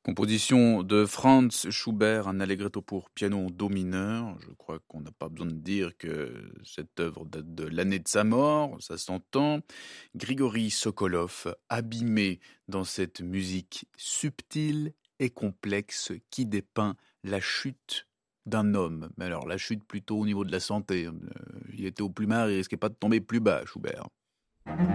Composition de Franz Schubert, un allegretto pour piano do mineur. Je crois qu'on n'a pas besoin de dire que cette œuvre date de l'année de sa mort, ça s'entend. Grigory Sokolov, abîmé dans cette musique subtile et complexe qui dépeint la chute d'un homme. Mais alors la chute plutôt au niveau de la santé. Il était au plumard, il risquait pas de tomber plus bas, Schubert.